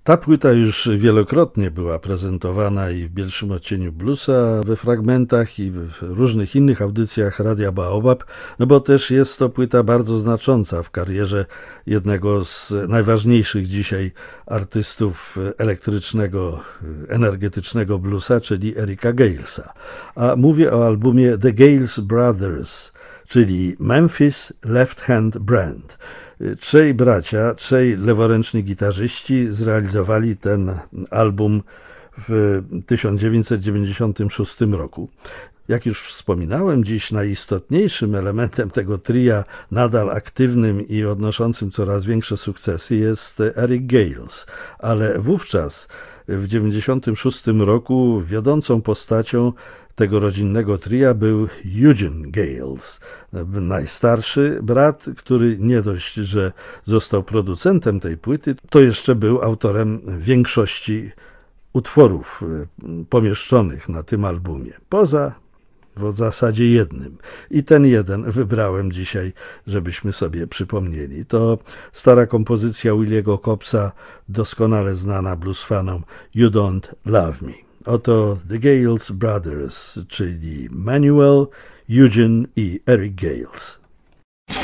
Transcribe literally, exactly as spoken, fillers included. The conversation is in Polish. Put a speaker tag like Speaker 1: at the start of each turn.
Speaker 1: Ta płyta już wielokrotnie była prezentowana i w Bielszym Odcieniu Bluesa we fragmentach i w różnych innych audycjach Radia Baobab, no bo też jest to płyta bardzo znacząca w karierze jednego z najważniejszych dzisiaj artystów elektrycznego, energetycznego bluesa, czyli Ericka Galesa. A mówię o albumie The Gales Brothers, czyli Memphis Left Hand Band. Trzej bracia, trzej leworęczni gitarzyści zrealizowali ten album w tysiąc dziewięćset dziewięćdziesiątym szóstym roku. Jak już wspominałem, dziś najistotniejszym elementem tego tria, nadal aktywnym i odnoszącym coraz większe sukcesy, jest Eric Gales, ale wówczas w dziewięćdziesiątym szóstym roku wiodącą postacią tego rodzinnego tria był Eugene Gales, najstarszy brat, który nie dość, że został producentem tej płyty, to jeszcze był autorem większości utworów pomieszczonych na tym albumie, poza w zasadzie jednym. I ten jeden wybrałem dzisiaj, żebyśmy sobie przypomnieli. To stara kompozycja Williego Cobbsa, doskonale znana bluesfanom, You Don't Love Me. Oto The Gales Brothers, czyli Manuel, Eugene i Eric Gales.